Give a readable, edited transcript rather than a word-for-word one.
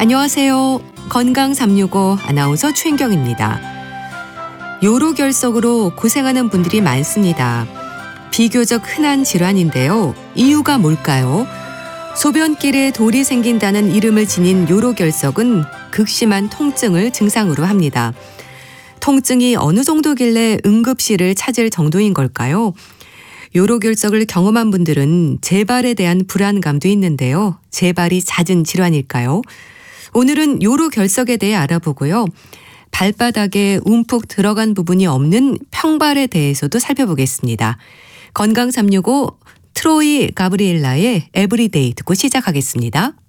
안녕하세요. 건강 365 아나운서 최인경입니다. 요로결석으로 고생하는 분들이 많습니다. 비교적 흔한 질환인데요. 이유가 뭘까요? 소변길에 돌이 생긴다는 이름을 지닌 요로결석은 극심한 통증을 증상으로 합니다. 통증이 어느 정도길래 응급실을 찾을 정도인 걸까요? 요로결석을 경험한 분들은 재발에 대한 불안감도 있는데요. 재발이 잦은 질환일까요? 오늘은 요로결석에 대해 알아보고요. 발바닥에 움푹 들어간 부분이 없는 평발에 대해서도 살펴보겠습니다. 건강 365 트로이 가브리엘라의 에브리데이 듣고 시작하겠습니다.